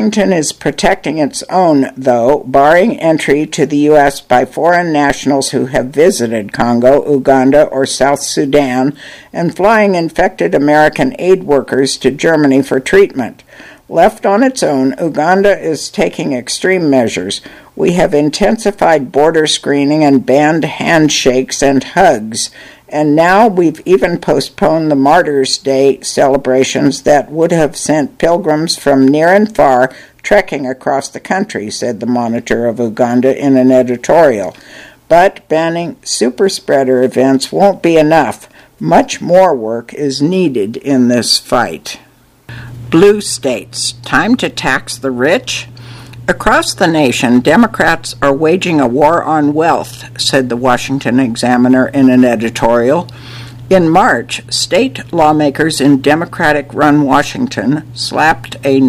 Washington is protecting its own, though, barring entry to the U.S. by foreign nationals who have visited Congo, Uganda, or South Sudan, and flying infected American aid workers to Germany for treatment. Left on its own, Uganda is taking extreme measures. We have intensified border screening and banned handshakes and hugs. And now we've even postponed the Martyrs' Day celebrations that would have sent pilgrims from near and far trekking across the country, said the Monitor of Uganda in an editorial. But banning super-spreader events won't be enough. Much more work is needed in this fight. Blue states, time to tax the rich? Across the nation, Democrats are waging a war on wealth, said the Washington Examiner in an editorial. In March, state lawmakers in Democratic-run Washington slapped a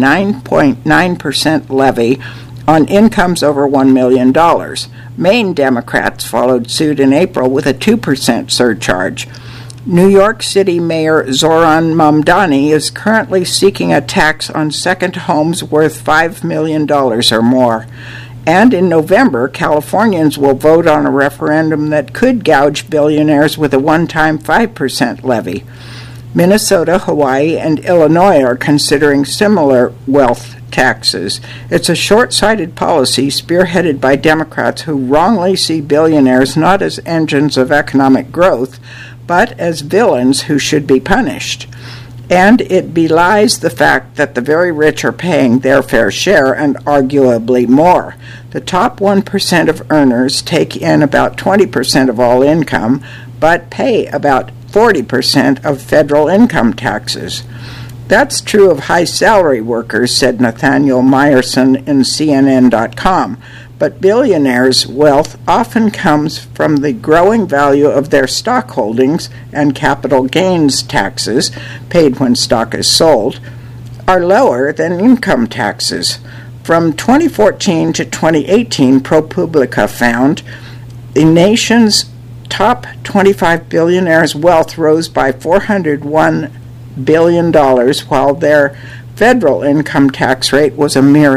9.9% levy on incomes over $1 million. Maine Democrats followed suit in April with a 2% surcharge. New York City Mayor Zoran Mamdani is currently seeking a tax on second homes worth $5 million or more. And in November, Californians will vote on a referendum that could gouge billionaires with a one-time 5% levy. Minnesota, Hawaii, and Illinois are considering similar wealth taxes. It's a short-sighted policy spearheaded by Democrats who wrongly see billionaires not as engines of economic growth, but as villains who should be punished. And it belies the fact that the very rich are paying their fair share and arguably more. The top 1% of earners take in about 20% of all income, but pay about 40% of federal income taxes. That's true of high-salary workers, said Nathaniel Meyerson in CNN.com. But billionaires' wealth often comes from the growing value of their stock holdings, and capital gains taxes, paid when stock is sold, are lower than income taxes. From 2014 to 2018, ProPublica found the nation's top 25 billionaires' wealth rose by $401 billion, while their federal income tax rate was a mere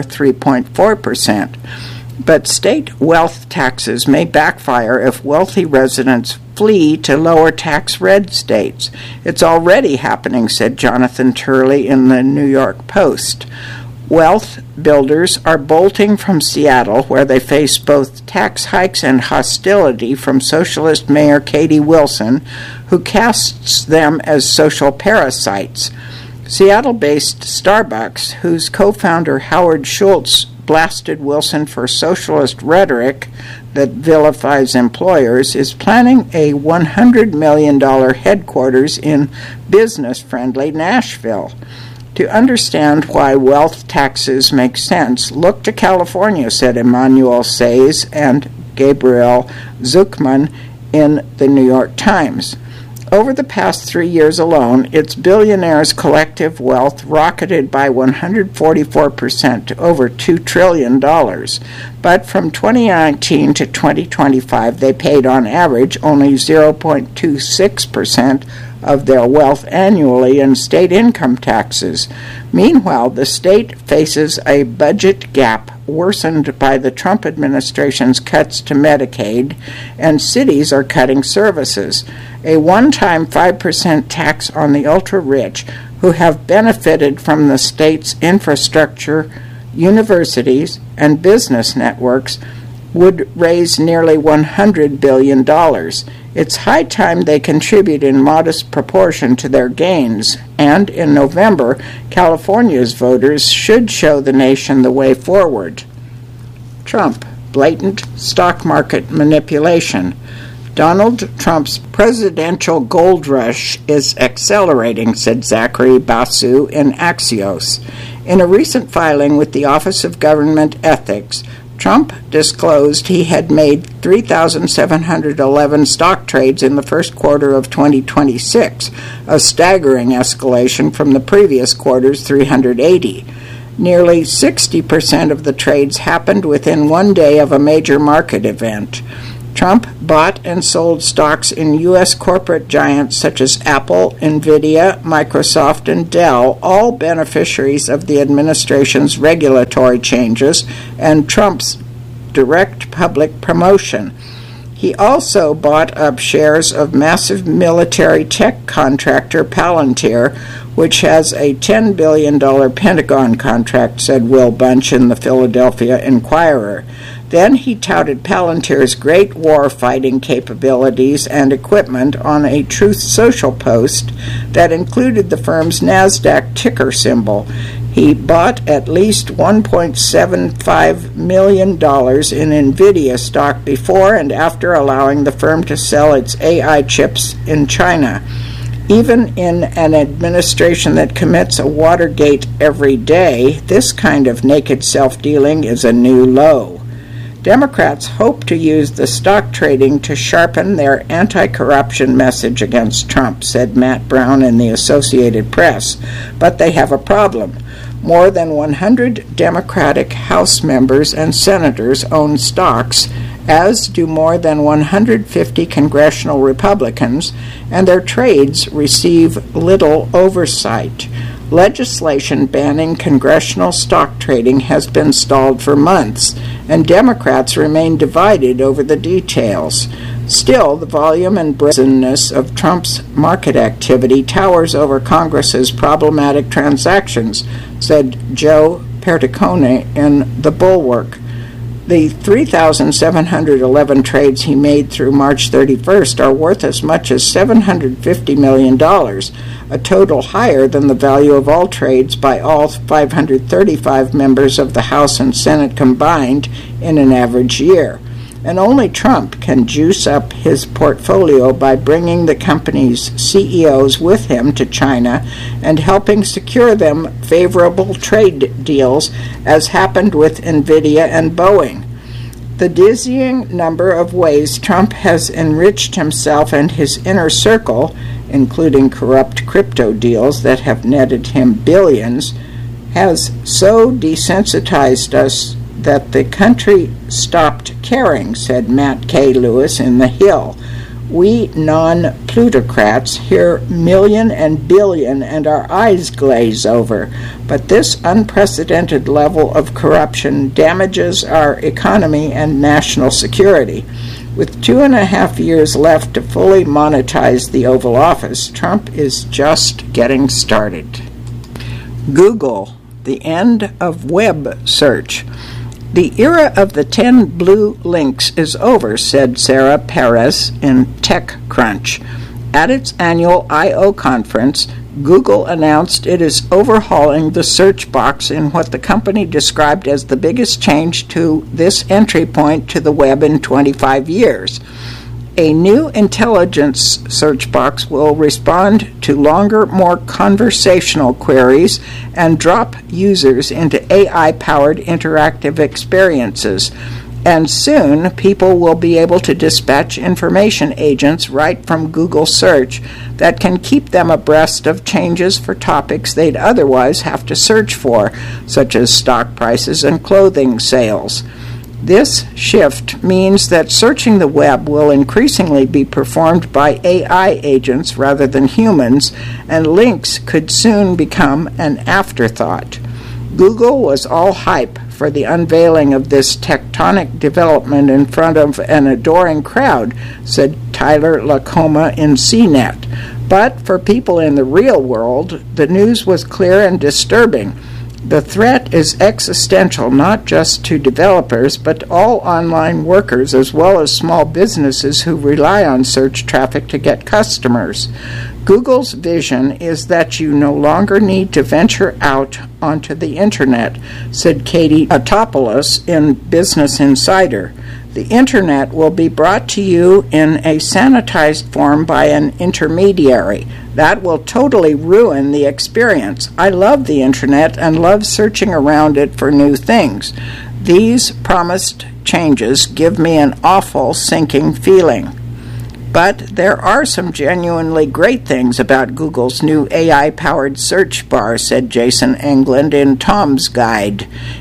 3.4%. But state wealth taxes may backfire if wealthy residents flee to lower tax red states. It's already happening, said Jonathan Turley in the New York Post. Wealth builders are bolting from Seattle, where they face both tax hikes and hostility from socialist Mayor Katie Wilson, who casts them as social parasites. Seattle-based Starbucks, whose co-founder Howard Schultz blasted Wilson for socialist rhetoric that vilifies employers, is planning a $100 million headquarters in business-friendly Nashville. To understand why wealth taxes make sense, look to California, said Emmanuel Says and Gabriel Zuckman in the New York Times. Over the past 3 years alone, its billionaires' collective wealth rocketed by 144% to over $2 trillion. But from 2019 to 2025, they paid on average only 0.26% of their wealth annually in state income taxes. Meanwhile, the state faces a budget gap worsened by the Trump administration's cuts to Medicaid, and cities are cutting services. A one-time 5% tax on the ultra-rich who have benefited from the state's infrastructure, universities, and business networks would raise nearly $100 billion. It's high time they contribute in modest proportion to their gains, and in November, California's voters should show the nation the way forward. Trump, blatant stock market manipulation. Donald Trump's presidential gold rush is accelerating, said Zachary Basu in Axios. In a recent filing with the Office of Government Ethics, Trump disclosed he had made 3,711 stock trades in the first quarter of 2026, a staggering escalation from the previous quarter's 380. Nearly 60% of the trades happened within one day of a major market event. Trump bought and sold stocks in U.S. corporate giants such as Apple, Nvidia, Microsoft, and Dell, all beneficiaries of the administration's regulatory changes and Trump's direct public promotion. He also bought up shares of massive military tech contractor Palantir, which has a $10 billion Pentagon contract, said Will Bunch in the Philadelphia Inquirer. Then he touted Palantir's great war-fighting capabilities and equipment on a Truth Social post that included the firm's NASDAQ ticker symbol. He bought at least $1.75 million in Nvidia stock before and after allowing the firm to sell its AI chips in China. Even in an administration that commits a Watergate every day, this kind of naked self-dealing is a new low. Democrats hope to use the stock trading to sharpen their anti-corruption message against Trump, said Matt Brown in the Associated Press, but they have a problem. More than 100 Democratic House members and senators own stocks, as do more than 150 congressional Republicans, and their trades receive little oversight. Legislation banning congressional stock trading has been stalled for months, and Democrats remain divided over the details. Still, the volume and brazenness of Trump's market activity towers over Congress's problematic transactions, said Joe Perticone in The Bulwark. The 3,711 trades he made through March 31st are worth as much as $750 million, a total higher than the value of all trades by all 535 members of the House and Senate combined in an average year. And only Trump can juice up his portfolio by bringing the company's CEOs with him to China and helping secure them favorable trade deals, as happened with Nvidia and Boeing. The dizzying number of ways Trump has enriched himself and his inner circle, including corrupt crypto deals that have netted him billions, has so desensitized us that the country stopped caring, said Matt K. Lewis in The Hill. We non-plutocrats hear million and billion and our eyes glaze over, but this unprecedented level of corruption damages our economy and national security. With 2.5 years left to fully monetize the Oval Office, Trump is just getting started. Google, the end of web search. The era of the 10 blue links is over, said Sarah Perez in TechCrunch. At its annual I/O conference, Google announced it is overhauling the search box in what the company described as the biggest change to this entry point to the web in 25 years. A new intelligence search box will respond to longer, more conversational queries and drop users into AI-powered interactive experiences. And soon, people will be able to dispatch information agents right from Google Search that can keep them abreast of changes for topics they'd otherwise have to search for, such as stock prices and clothing sales. This shift means that searching the web will increasingly be performed by AI agents rather than humans, and links could soon become an afterthought. Google was all hype for the unveiling of this tectonic development in front of an adoring crowd, said Tyler Lacoma in CNET. But for people in the real world, the news was clear and disturbing. The threat is existential not just to developers, but all online workers as well as small businesses who rely on search traffic to get customers. Google's vision is that you no longer need to venture out onto the internet, said Katie Atopoulos in Business Insider. The internet will be brought to you in a sanitized form by an intermediary. That will totally ruin the experience. I love the internet and love searching around it for new things. These promised changes give me an awful sinking feeling. But there are some genuinely great things about Google's new AI-powered search bar, said Jason Englund in Tom's Guide.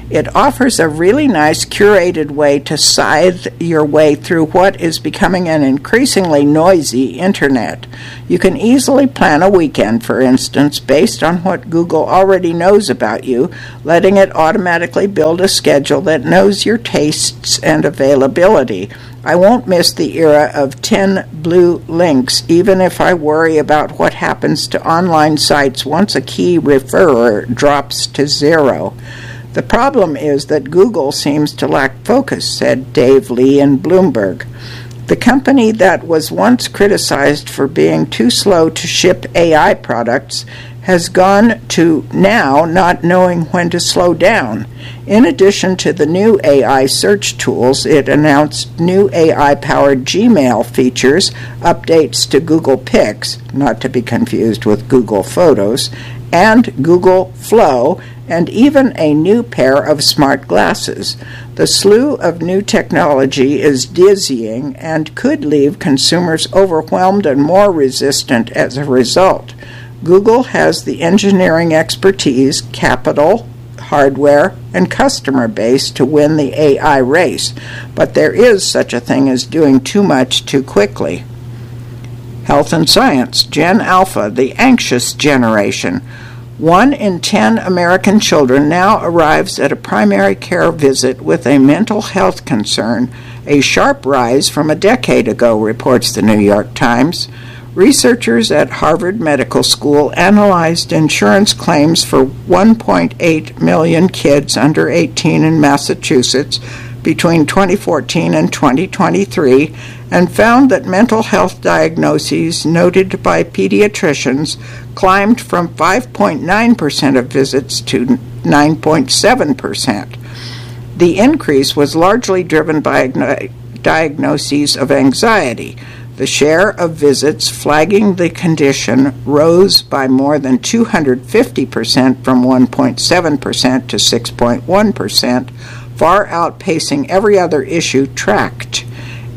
It offers a really nice curated way to scythe your way through what is becoming an increasingly noisy internet. You can easily plan a weekend, for instance, based on what Google already knows about you, letting it automatically build a schedule that knows your tastes and availability. I won't miss the era of 10 blue links, even if I worry about what happens to online sites once a key referrer drops to 0. The problem is that Google seems to lack focus, said Dave Lee in Bloomberg. The company that was once criticized for being too slow to ship AI products has gone to now not knowing when to slow down. In addition to the new AI search tools, it announced new AI-powered Gmail features, updates to Google Pics, not to be confused with Google Photos, and Google Flow, and even a new pair of smart glasses. The slew of new technology is dizzying and could leave consumers overwhelmed and more resistant as a result. Google has the engineering expertise, capital, hardware, and customer base to win the AI race, but there is such a thing as doing too much too quickly. Health and Science, Gen Alpha, the anxious generation. 1 in 10 American children now arrives at a primary care visit with a mental health concern, a sharp rise from a decade ago, reports the New York Times. Researchers at Harvard Medical School analyzed insurance claims for 1.8 million kids under 18 in Massachusetts between 2014 and 2023 and found that mental health diagnoses noted by pediatricians climbed from 5.9% of visits to 9.7%. The increase was largely driven by diagnoses of anxiety. The share of visits flagging the condition rose by more than 250% from 1.7% to 6.1%, far outpacing every other issue tracked.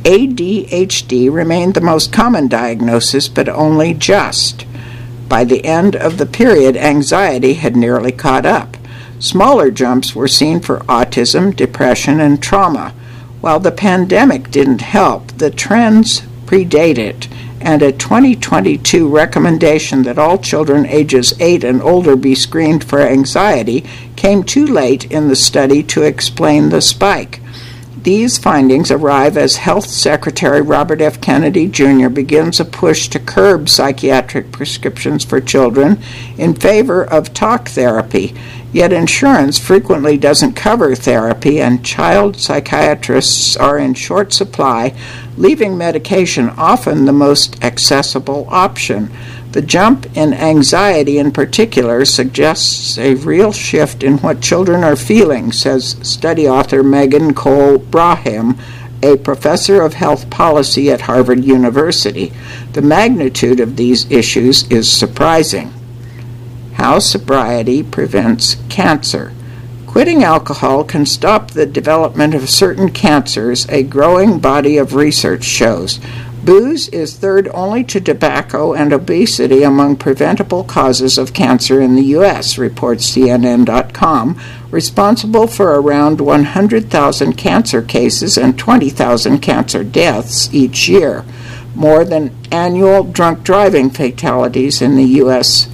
ADHD remained the most common diagnosis, but only just. By the end of the period, anxiety had nearly caught up. Smaller jumps were seen for autism, depression, and trauma. While the pandemic didn't help, the trends predate it, and a 2022 recommendation that all children ages 8 and older be screened for anxiety came too late in the study to explain the spike. These findings arrive as Health Secretary Robert F. Kennedy Jr. begins a push to curb psychiatric prescriptions for children in favor of talk therapy. Yet insurance frequently doesn't cover therapy, and child psychiatrists are in short supply, leaving medication often the most accessible option. The jump in anxiety in particular suggests a real shift in what children are feeling, says study author Megan Cole Braham, a professor of health policy at Harvard University. The magnitude of these issues is surprising. How sobriety prevents cancer. Quitting alcohol can stop the development of certain cancers, a growing body of research shows. Booze is third only to tobacco and obesity among preventable causes of cancer in the U.S., reports CNN.com, responsible for around 100,000 cancer cases and 20,000 cancer deaths each year, more than annual drunk driving fatalities in the U.S.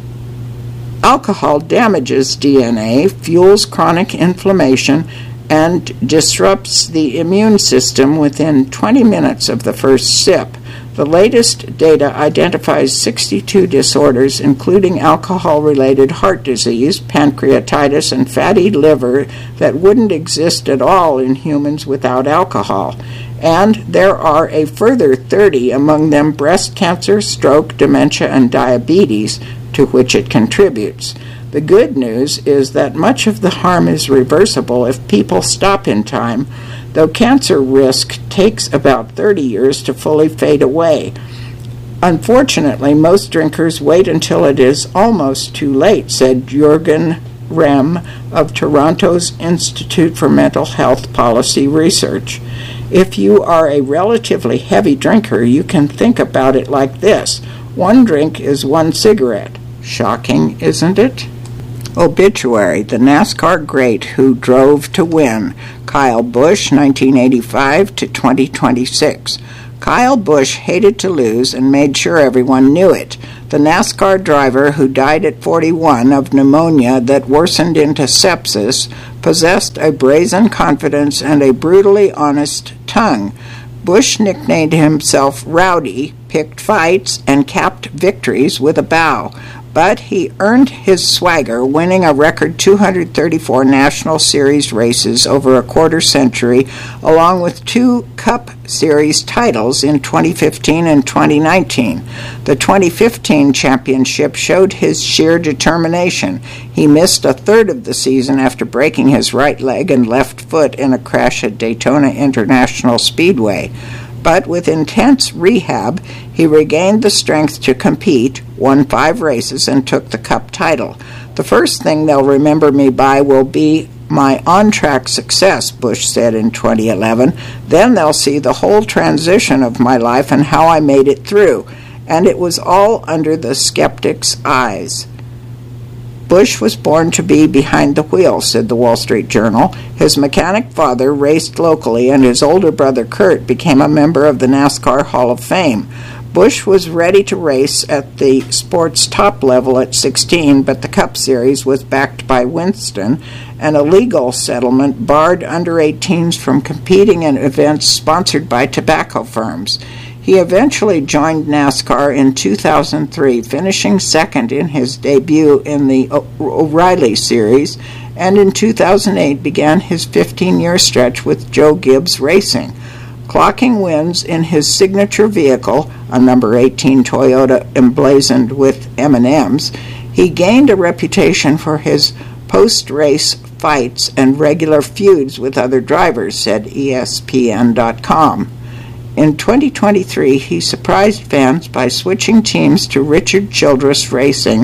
Alcohol damages DNA, fuels chronic inflammation, and disrupts the immune system within 20 minutes of the first sip. The latest data identifies 62 disorders, including alcohol-related heart disease, pancreatitis, and fatty liver that wouldn't exist at all in humans without alcohol. And there are a further 30, among them breast cancer, stroke, dementia, and diabetes, to which it contributes. The good news is that much of the harm is reversible if people stop in time, though cancer risk takes about 30 years to fully fade away. Unfortunately, most drinkers wait until it is almost too late, said Jürgen Rem of Toronto's Institute for Mental Health Policy Research. If you are a relatively heavy drinker, you can think about it like this. One drink is one cigarette. Shocking, isn't it? Obituary: the NASCAR great who drove to win. Kyle Busch, 1985 to 2026. Kyle Busch hated to lose and made sure everyone knew it. The NASCAR driver who died at 41 of pneumonia that worsened into sepsis possessed a brazen confidence and a brutally honest tongue. Busch nicknamed himself Rowdy, picked fights, and capped victories with a bow. But he earned his swagger, winning a record 234 National Series races over a quarter century, along with 2 Cup Series titles in 2015 and 2019. The 2015 championship showed his sheer determination. He missed a third of the season after breaking his right leg and left foot in a crash at Daytona International Speedway. But with intense rehab, he regained the strength to compete, won 5 races, and took the Cup title. The first thing they'll remember me by will be my on-track success, Busch said in 2011. Then they'll see the whole transition of my life and how I made it through. And it was all under the skeptic's eyes. Busch was born to be behind the wheel, said the Wall Street Journal. His mechanic father raced locally, and his older brother Kurt became a member of the NASCAR Hall of Fame. Busch was ready to race at the sport's top level at 16, but the Cup Series was backed by Winston, and a legal settlement barred under-18s from competing in events sponsored by tobacco firms. He eventually joined NASCAR in 2003, finishing second in his debut in the O'Reilly Series, and in 2008 began his 15-year stretch with Joe Gibbs Racing, clocking wins in his signature vehicle, a number 18 Toyota emblazoned with M&Ms. He gained a reputation for his post-race fights and regular feuds with other drivers, said ESPN.com. In 2023, he surprised fans by switching teams to Richard Childress Racing,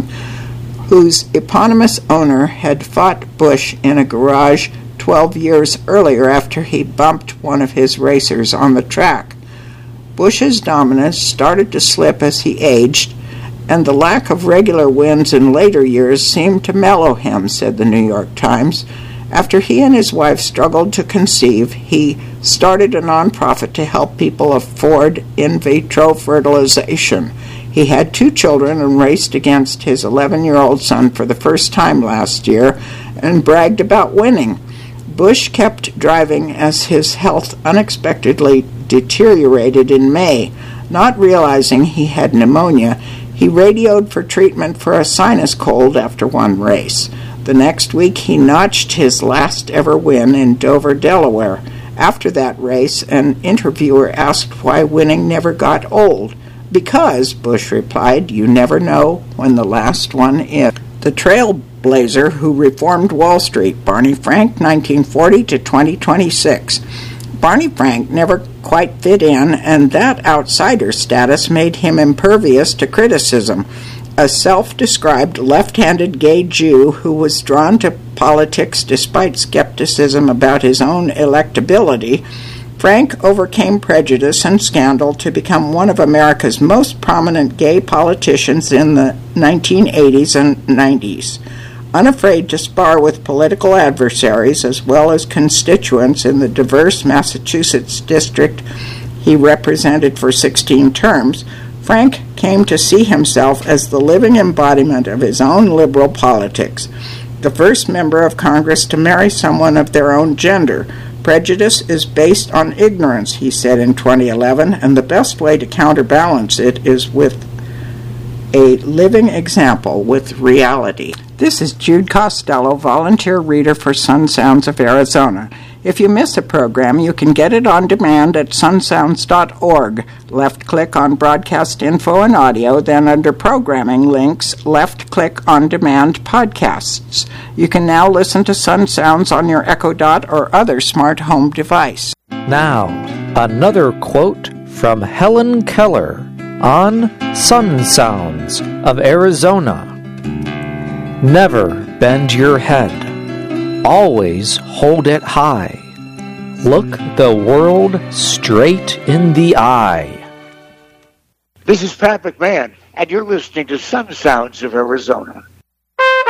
whose eponymous owner had fought Busch in a garage 12 years earlier after he bumped one of his racers on the track. Busch's dominance started to slip as he aged, and the lack of regular wins in later years seemed to mellow him, said the New York Times. After he and his wife struggled to conceive, he started a nonprofit to help people afford in vitro fertilization. He had 2 children and raced against his 11-year-old son for the first time last year and bragged about winning. Busch kept driving as his health unexpectedly deteriorated in May. Not realizing he had pneumonia, he radioed for treatment for a sinus cold after one race. The next week, he notched his last ever win in Dover, Delaware. After that race, an interviewer asked why winning never got old. Because, Busch replied, you never know when the last one is. The trailblazer who reformed Wall Street, Barney Frank, 1940 to 2026. Barney Frank never quite fit in, and that outsider status made him impervious to criticism. A self-described left-handed gay Jew who was drawn to politics despite skepticism about his own electability, Frank overcame prejudice and scandal to become one of America's most prominent gay politicians in the 1980s and 90s. Unafraid to spar with political adversaries as well as constituents in the diverse Massachusetts district he represented for 16 terms, Frank came to see himself as the living embodiment of his own liberal politics, the first member of Congress to marry someone of their own gender. Prejudice is based on ignorance, he said in 2011, and the best way to counterbalance it is with a living example, with reality. This is Jude Costello, volunteer reader for Sun Sounds of Arizona. If you miss a program, you can get it on demand at sunsounds.org. Left-click on Broadcast Info and Audio, then under Programming links, left-click on Demand Podcasts. You can now listen to Sun Sounds on your Echo Dot or other smart home device. Now, another quote from Helen Keller on Sun Sounds of Arizona. Never bend your head. Always hold it high. Look the world straight in the eye. This is Pat McMahon, and you're listening to Sun Sounds of Arizona.